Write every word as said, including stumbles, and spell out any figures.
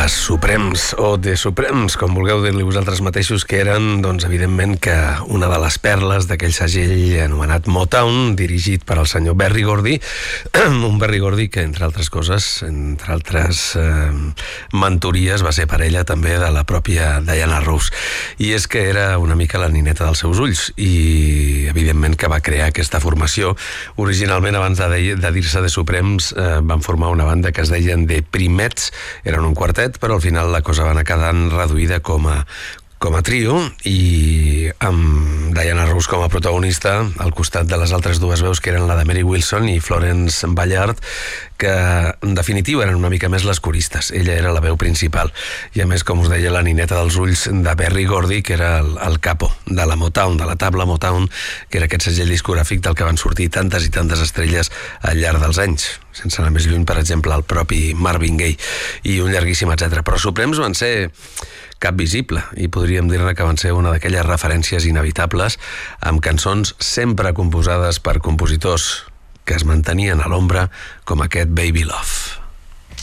Suprems, o The Suprems, com vulgueu dir-li vosaltres mateixos, que eren, doncs, evidentment, que una de les perles d'aquell segell anomenat Motown, dirigit per al senyor Berry Gordy, un Berry Gordy que, entre altres coses, entre altres eh, mentories, va ser parella també de la pròpia Diana Ross. I és que era una mica la nineta dels seus ulls, i, evidentment, que va crear aquesta formació. Originalment, abans de, de dir-se The Suprems, eh, van formar una banda que es deien The Primets, eren un quartet, però al final la cosa va anar quedant reduïda com a, com a trio, i amb Diana Ross com a protagonista al costat de les altres dues veus, que eren la de Mary Wilson i Florence Ballard, que en definitiva eren una mica més les coristes. Ella era la veu principal i, a més, com us deia, la nineta dels ulls de Berry Gordy, que era el, el capo de la Motown, de la tabla Motown, que era aquest segell discogràfic del que van sortir tantes i tantes estrelles al llarg dels anys, sense anar més lluny, per exemple, el propi Marvin Gaye i un llarguíssim etcètera. Però Suprems van ser cap visible, i podríem dir-ne que van ser una d'aquelles referències inevitables, amb cançons sempre composades per compositors que es mantenien a l'ombra, com aquest Baby Love.